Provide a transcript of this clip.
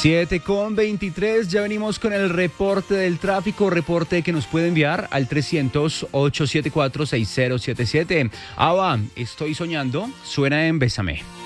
7:23, ya venimos con el reporte del tráfico, reporte que nos puede enviar al 300-874-6077. Ava, estoy soñando, suena en Bésame.